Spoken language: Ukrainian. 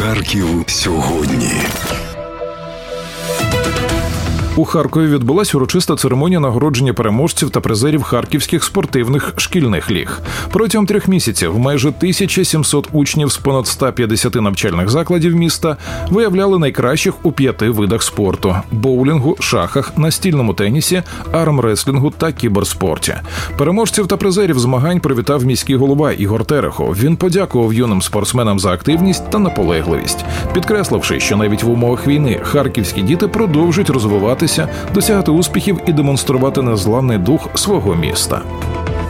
Харків сьогодні. У Харкові відбулася урочиста церемонія нагородження переможців та призерів харківських спортивних шкільних ліг. Протягом 3 місяців майже 1700 учнів з понад 150 навчальних закладів міста виявляли найкращих у 5 видах спорту – боулінгу, шахах, настільному тенісі, армреслінгу та кіберспорті. Переможців та призерів змагань привітав міський голова Ігор Терехов. Він подякував юним спортсменам за активність та наполегливість, підкресливши, що навіть в умовах війни харківські діти продовжують розвиватися, досягати успіхів і демонструвати незламний дух свого міста.